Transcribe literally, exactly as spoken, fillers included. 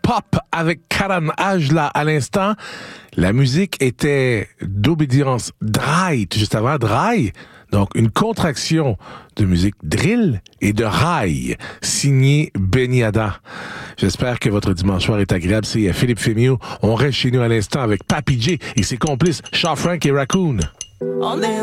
Pop avec Karan Ajla à l'instant. La musique était d'obédience dry, tout juste avant dry. Donc, une contraction de musique drill et de rail, signé Benny Ada. J'espère que votre dimanche soir est agréable. C'est Philippe Fémieux. On reste chez nous à l'instant avec Papi J et ses complices, Shaw Frank et Raccoon. On est